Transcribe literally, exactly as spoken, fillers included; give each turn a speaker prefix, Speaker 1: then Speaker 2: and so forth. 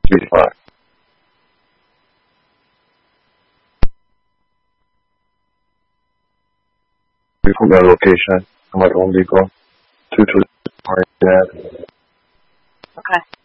Speaker 1: eighty-five. We put my location on my Home Depot. Two two.
Speaker 2: Okay.